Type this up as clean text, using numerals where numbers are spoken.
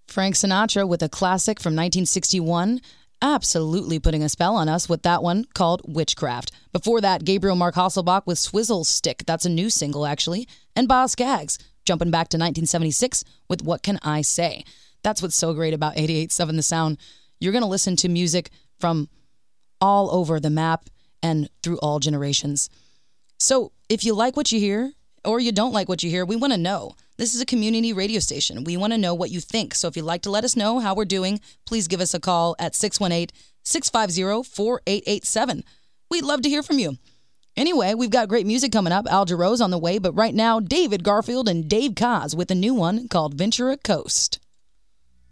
Frank Sinatra with a classic from 1961, absolutely putting a spell on us with that one called Witchcraft. Before that, Gabriel Mark Hasselbach with Swizzle Stick. That's a new single, actually. And Boz Scaggs, jumping back to 1976 with What Can I Say? That's what's so great about 88.7 The Sound. You're going to listen to music from all over the map and through all generations. So if you like what you hear or you don't like what you hear, we want to know. This is a community radio station. We want to know what you think. So if you'd like to let us know how we're doing, please give us a call at 618-650-4887. We'd love to hear from you. Anyway, we've got great music coming up. Al Jarreau's on the way, but right now, David Garfield and Dave Koz with a new one called Ventura Coast.